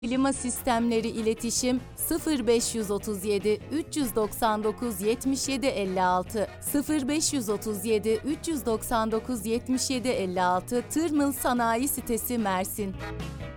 Klima Sistemleri İletişim 0537 399 77 56 0537 399 77 56 Tırmıl Sanayi Sitesi Mersin.